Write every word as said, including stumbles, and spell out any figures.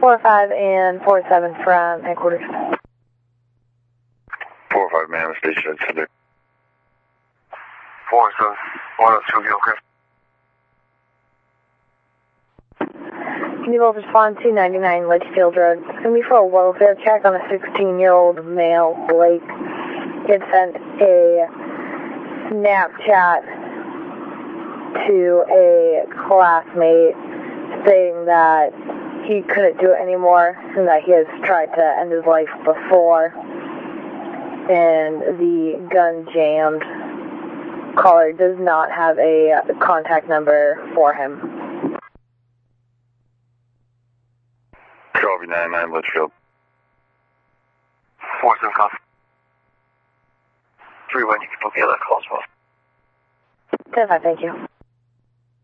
four five and four seven from headquarters. four five man, station at Cinder. four seven, one oh two Gilchrist. Can you both respond to ninety-nine Litchfield Road? It's going to be for a welfare check on a sixteen-year-old male, Blake. He had sent a Snapchat to a classmate saying that he couldn't do it anymore and that he has tried to end his life before, and the gun jammed caller does not have a contact number for him. Copy ninety-nine Litchfield. four seven call. three one, you can book the other calls well. ten five, thank you.